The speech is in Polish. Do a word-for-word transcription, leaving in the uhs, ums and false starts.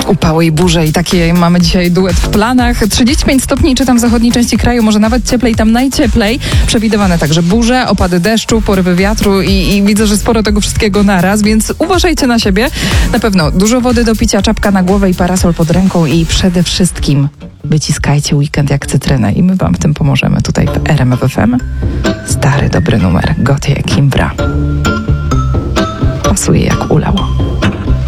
Upały i burze i takie mamy dzisiaj duet w planach. trzydzieści pięć stopni, czy tam w zachodniej części kraju, może nawet cieplej, tam najcieplej. Przewidywane także burze, opady deszczu, porywy wiatru i, i widzę, że sporo tego wszystkiego naraz, więc uważajcie na siebie. Na pewno dużo wody do picia, czapka na głowę i parasol pod ręką i przede wszystkim wyciskajcie weekend jak cytrynę i my wam w tym pomożemy tutaj w R M F F M. Stary, dobry numer. Gotye Kimbra. Pasuje jak ulał.